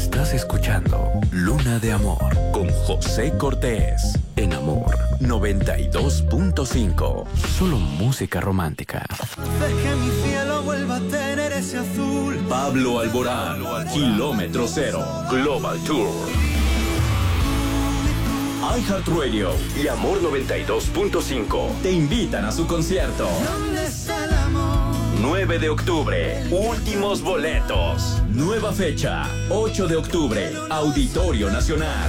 Estás escuchando Luna de Amor con José Cortés en Amor 92.5. Solo música romántica. Haces que mi cielo vuelva a tener ese azul. Pablo Alborán, Kilómetro Cero, Global Tour. iHeartRadio y Amor 92.5 te invitan a su concierto. ¿Dónde está el amor? 9 de octubre, últimos boletos. Nueva fecha, 8 de octubre, Auditorio Nacional.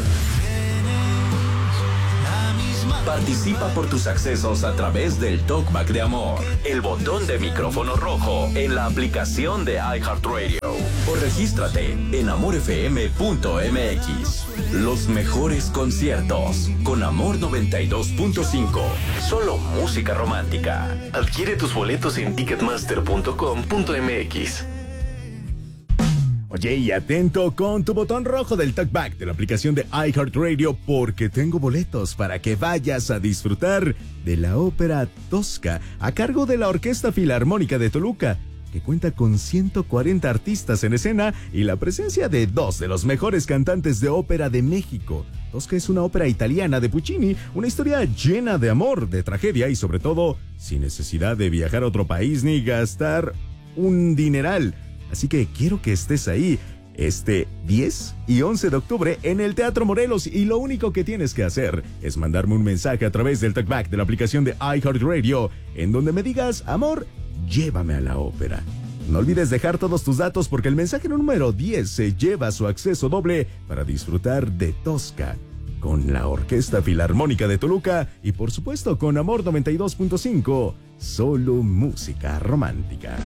Participa por tus accesos a través del Talkback de Amor, el botón de micrófono rojo en la aplicación de iHeartRadio. O regístrate en amorfm.mx. Los mejores conciertos con Amor 92.5. Solo música romántica. Adquiere tus boletos en ticketmaster.com.mx. Oye, y atento con tu botón rojo del Talkback de la aplicación de iHeartRadio, porque tengo boletos para que vayas a disfrutar de la ópera Tosca a cargo de la Orquesta Filarmónica de Toluca, que cuenta con 140 artistas en escena y la presencia de 2 de los mejores cantantes de ópera de México. Tosca es una ópera italiana de Puccini, una historia llena de amor, de tragedia y sobre todo sin necesidad de viajar a otro país ni gastar un dineral. Así que quiero que estés ahí este 10 y 11 de octubre en el Teatro Morelos, y lo único que tienes que hacer es mandarme un mensaje a través del Talkback de la aplicación de iHeartRadio en donde me digas: amor, llévame a la ópera. No olvides dejar todos tus datos, porque el mensaje número 10 se lleva su acceso doble para disfrutar de Tosca con la Orquesta Filarmónica de Toluca y por supuesto con Amor 92.5, solo música romántica.